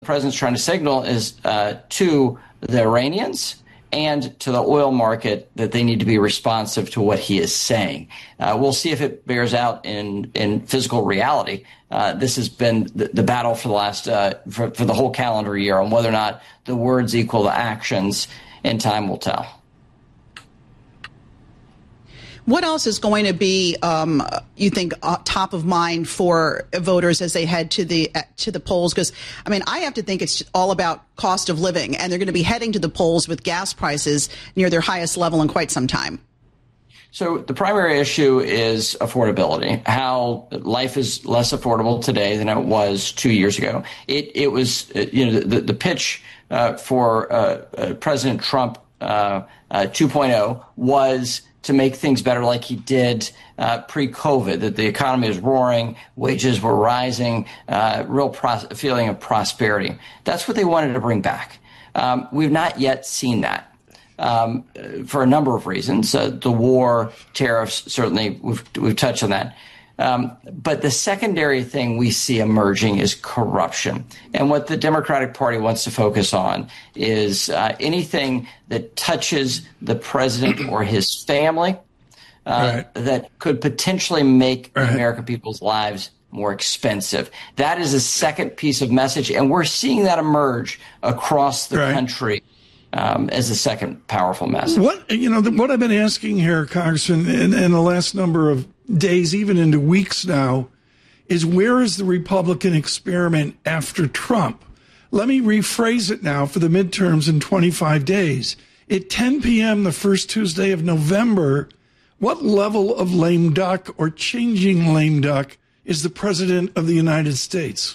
president's trying to signal is to the Iranians and to the oil market that they need to be responsive to what he is saying. We'll see if it bears out in physical reality. This has been the battle for the last for the whole calendar year on whether or not the words equal the actions, and time will tell. What else is going to be, you think, top of mind for voters as they head to the polls? Because, I mean, I have to think it's all about cost of living, and they're going to be heading to the polls with gas prices near their highest level in quite some time. So the primary issue is affordability, how life is less affordable today than it was 2 years ago. It was, the pitch for President Trump 2.0 was to make things better like he did pre-COVID, that the economy was roaring, wages were rising, real feeling of prosperity. That's what they wanted to bring back. We've not yet seen that for a number of reasons. The war, tariffs, certainly we've touched on that. But the secondary thing we see emerging is corruption. And what the Democratic Party wants to focus on is anything that touches the president or his family that could potentially make the American people's lives more expensive. That is a second piece of message. And we're seeing that emerge across the country as a second powerful message. What I've been asking here, Congressman, in the last number of days, even into weeks now, is where is the Republican experiment after Trump? Let me rephrase it now for the midterms in 25 days. At 10 p.m. the first Tuesday of November, what level of lame duck or changing lame duck is the President of the United States?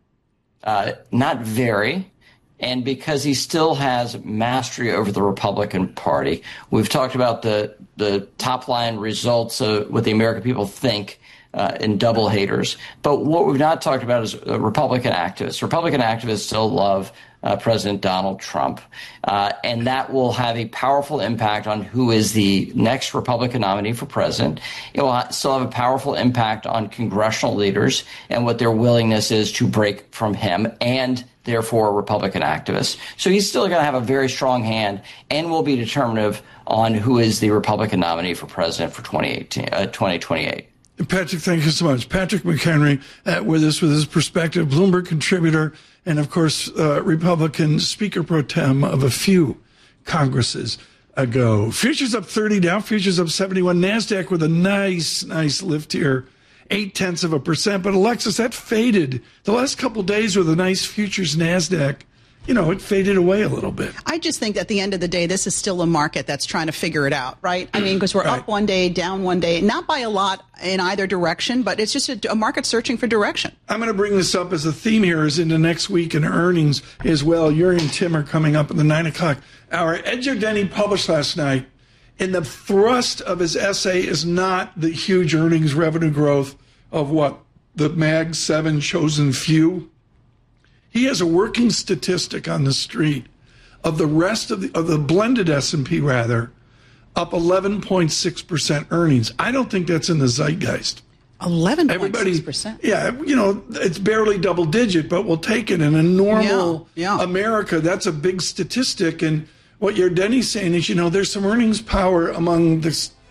Not very. And because he still has mastery over the Republican Party, we've talked about the top line results of what the American people think in double haters. But what we've not talked about is Republican activists. Republican activists still love President Donald Trump. And that will have a powerful impact on who is the next Republican nominee for president. It will still have a powerful impact on congressional leaders and what their willingness is to break from him and therefore Republican activists. So he's still going to have a very strong hand and will be determinative on who is the Republican nominee for president for 2028. Patrick, thank you so much. Patrick McHenry with us with his perspective, Bloomberg contributor, and of course, Republican Speaker pro tem of a few Congresses ago. Futures up 30 now, futures up 71. NASDAQ with a nice lift here. 0.8%. But Alexis, that faded the last couple of days with a nice futures NASDAQ. It faded away a little bit. I just think at the end of the day, this is still a market that's trying to figure it out, right? I mean, because we're up one day, down one day, not by a lot in either direction, but it's just a market searching for direction. I'm going to bring this up as a theme here is into next week in earnings as well. Yuri and Tim are coming up in the 9 o'clock hour. Ed Giordani published last night, and the thrust of his essay is not the huge earnings revenue growth of the Mag 7 chosen few. He has a working statistic on the street of the rest of the blended S&P rather, up 11.6% earnings. I don't think that's in the zeitgeist. 11.6%. Yeah, it's barely double digit, but we'll take it. In a normal America, that's a big statistic. And what Giordani's saying is, there's some earnings power among the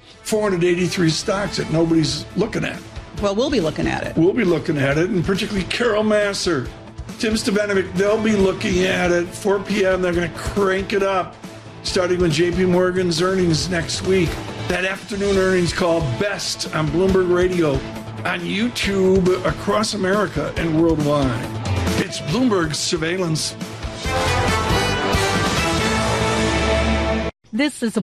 483 stocks that nobody's looking at. Well, we'll be looking at it. We'll be looking at it, and particularly Carol Massar, Tim Stevanovic, they'll be looking at it. 4 p.m., they're going to crank it up, starting with J.P. Morgan's earnings next week. That afternoon earnings call, Best on Bloomberg Radio, on YouTube across America and worldwide. It's Bloomberg Surveillance. This is a